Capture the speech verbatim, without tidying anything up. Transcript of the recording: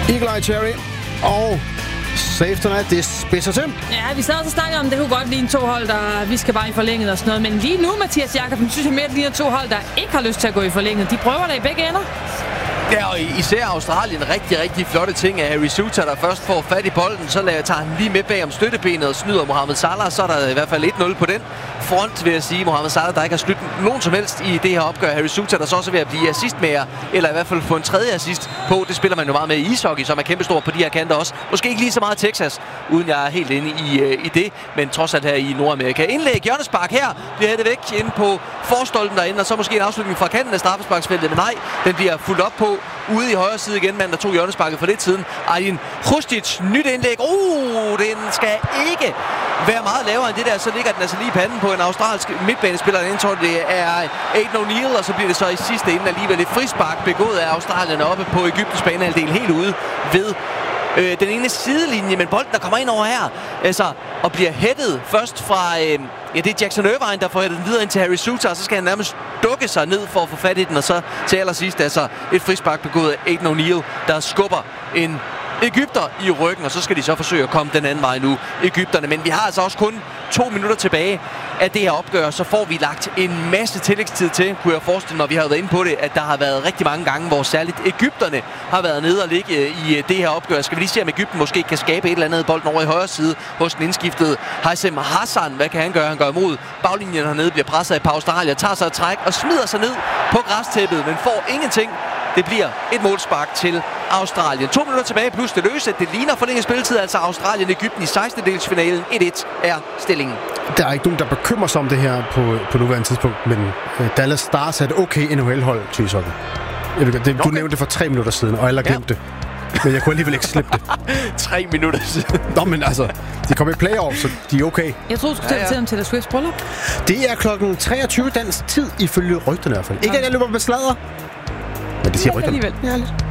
Eagle Eye Cherry og Save Tonight, det spidser til. Ja, vi sad også og snakkede om, det kunne godt ligne to hold, der vi skal bare i forlænget og sådan noget. Men lige nu, Mathias Jakobsen, synes jeg mere, det ligner to hold, der ikke har lyst til at gå i forlænget. De prøver der i begge ender. Ja, og især Australien rigtig, rigtig flotte ting af Harry Souttar, der først får fat i bolden. Så lader, tager han lige med bag om støttebenet og snyder Mohamed Salah. Så er der i hvert fald et nul på den front, vil jeg sige. Mohamed Salah, der ikke har snydt nogen som helst i det her opgør. Harry Souttar, der så også ved at blive assistmager, eller i hvert fald få en tredje assist på. Det spiller man jo meget med i ishockey, som er kæmpestor på de her kanter også. Måske ikke lige så meget Texas, uden jeg er helt inde i, uh, i det. Men trods alt her i Nordamerika. Indlæg, hjørnespark her, bliver hættet væk inde på forstolpen derinde. Og så måske en afslutning fra kanten af straffesparksfeltet. Men nej, den bliver fuldt op på ude i højre side igen, mand, der tog hjørnesparket for lidt siden. Aydin Hrustic, nyt indlæg. Uh, den skal ikke være meget lavere end det der. Så ligger den altså lige i panden på en australsk midtbanespiller. Den tror det er Aidan O'Neill, og så bliver det så i sidste ende alligevel et frispark begået af Australien oppe på Egyptens banehalvdel helt ude ved øh, den ene sidelinje. Men bolden, der kommer ind over her, altså, og bliver hættet først fra... Øh, Ja, det er Jackson Irvine, der får hættet den videre ind til Harry Souttar, så skal han nærmest dukke sig ned for at få fat i den, og så til allersidst altså et frispark begået af Aidan O'Neill, der skubber en egypter i ryggen, og så skal de så forsøge at komme den anden vej nu, egypterne. Men vi har altså også kun to minutter tilbage af det her opgør, så får vi lagt en masse tillægstid til, kunne jeg forestille mig. Vi har været inde på det, at der har været rigtig mange gange, hvor særligt egypterne har været nede og ligge i det her opgør. Skal vi lige se, om Egypten måske kan skabe et eller andet bolden over i højre side hos den indskiftede Haitham Hassan. Hvad kan han gøre? Han gør imod baglinjen hernede, bliver presset af på Australien, tager sig et træk og smider sig ned på græstæppet, men får ingenting. Det bliver et målspark til Australien. To minutter tilbage plus det løse. Det ligner forlænget spilletid, altså Australien-Egypten i sekstendedelsfinalen. et et er stillingen. Der er ikke nogen, der bekymrer sig om det her på, på nuværende tidspunkt, men uh, Dallas Stars er et okay N H L-hold til ishockey. Du okay. nævnte det for tre minutter siden, og alle har glemt ja. det. Men jeg kunne alligevel ikke slippe det. Tre minutter siden. Nå, men altså, de kommer i playoff, så de er okay. Jeg tror du skulle ja, ja. til dem til deres Swifts bryllup. Det er klokken treogtyve dansk tid, ifølge rygterne i hvert fald. Ikke at jeg løber med sladder. Men det siger rygterne. Ja,